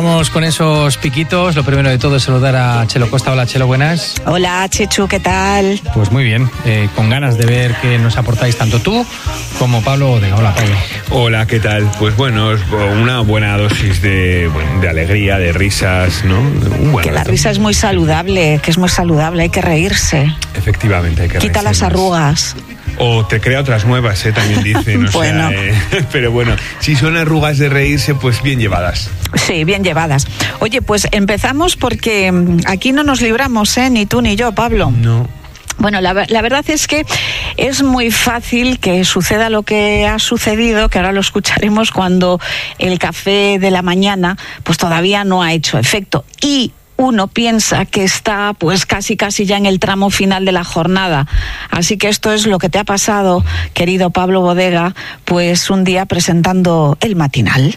Vamos con esos piquitos. Lo primero de todo es saludar a Chelo Costa. Hola, Chelo, buenas. Hola, Chechu, ¿qué tal? Pues muy bien, con ganas de ver que nos aportáis tanto tú como Pablo Bodega. Hola, Pablo. Hola, ¿qué tal? Pues bueno, es una buena dosis de alegría, de risas, ¿no? Que la risa es muy saludable, hay que reírse. Efectivamente, hay que reírse. Quita las arrugas. O te crea otras nuevas, también dicen. Bueno. Pero bueno, si son arrugas de reírse, pues bien llevadas. Sí, bien llevadas. Oye, pues empezamos porque aquí no nos libramos, ni tú ni yo, Pablo. No. Bueno, la verdad es que es muy fácil que suceda lo que ha sucedido, que ahora lo escucharemos cuando el café de la mañana pues todavía no ha hecho efecto. Y uno piensa que está pues casi ya en el tramo final de la jornada. Así que esto es lo que te ha pasado, querido Pablo Bodega, pues un día presentando el matinal.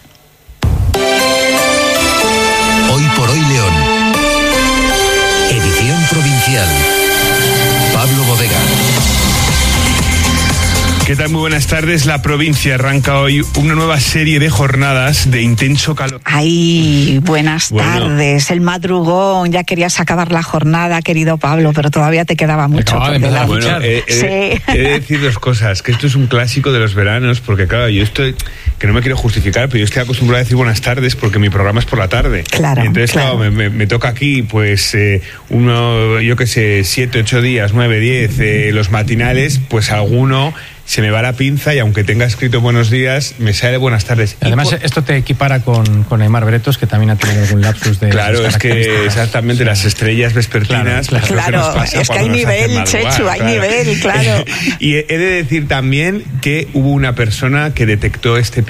Hoy por hoy León. Edición provincial. Pablo Bodega. ¿Qué tal? Muy buenas tardes. La provincia arranca hoy una nueva serie de jornadas de intenso calor. Ay, buenas tardes. El madrugón, ya querías acabar la jornada, querido Pablo, pero todavía te quedaba mucho por delante. Bueno, he de decir dos cosas, que esto es un clásico de los veranos, porque claro, yo estoy, que no me quiero justificar, pero yo estoy acostumbrado a decir buenas tardes porque mi programa es por la tarde. Claro. Entonces, claro, me toca aquí, pues, yo qué sé, 7, 8 días, 9, 10, los matinales, pues alguno se me va la pinza y aunque tenga escrito buenos días, me sale buenas tardes. Además, esto te equipara con Aimar Bretos, que también ha tenido algún lapsus de... Claro, es que exactamente, sí. Las estrellas vespertinas... Claro, pues, claro, es que hay nivel, Chechu, hay nivel, claro. Y he de decir también que hubo una persona que detectó este